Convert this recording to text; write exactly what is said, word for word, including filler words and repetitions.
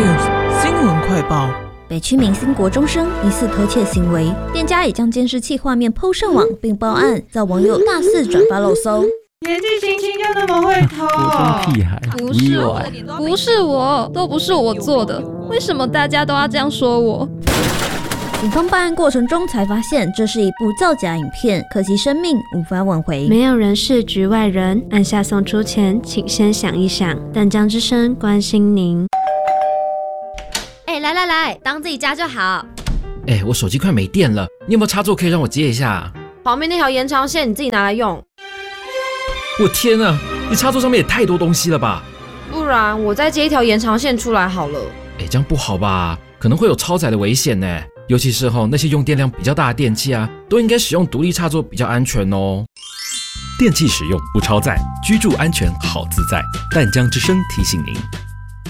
News 新闻快报。 北区明星国中生疑似偷窃行为，店家已将监视器画面 po 上网并报案，遭网友大肆转发漏搜。 年纪轻轻就那么会偷， 国中屁孩， 不是我，不是我，都不是我做的，为什么大家都要这样说我？ 警方办案过程中才发现，这是一部造假影片，可惜生命无法挽回。 没有人是局外人，按下送出前，请先想一想。淡江之声关心您。 哎、欸，来来来，当自己家就好。 哎、欸，我手机快没电了，你有没有插座可以让我接一下？ 旁边那条延长线你自己拿来用。 我天啊，你插座上面也太多东西了吧？ 不然我再接一条延长线出来好了。 哎、欸，这样不好吧？可能会有超载的危险呢。尤其是吼那些用电量比较大的电器啊，都应该使用独立插座比较安全哦。 电器使用不超载，居住安全好自在。淡江之声提醒您。